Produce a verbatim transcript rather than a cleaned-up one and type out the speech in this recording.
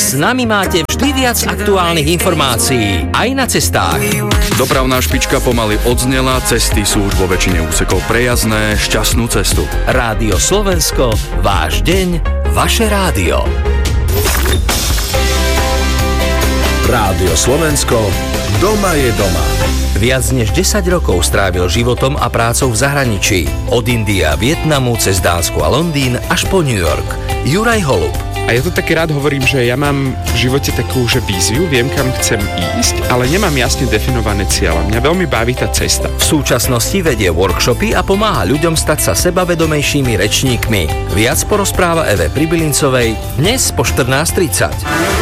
S nami máte vždy viac aktuálnych informácií, aj na cestách. Dopravná špička pomaly odznela, cesty sú už vo väčšine úsekov prejazdné, šťastnú cestu. Rádio Slovensko, váš deň, vaše rádio. Rádio Slovensko, doma je doma. Viac než desať rokov strávil životom a prácou v zahraničí. Od Indie a Vietnamu cez Dánsku a Londýn až po New York. Juraj Holub. A ja to také rád hovorím, že ja mám v živote takú, že víziu, viem, kam chcem ísť, ale nemám jasne definované cieľa. Mňa veľmi baví tá cesta. V súčasnosti vedie workshopy a pomáha ľuďom stať sa sebavedomejšími rečníkmi. Viac porozpráva Eve Pribylincovej dnes po štrnásť tridsať.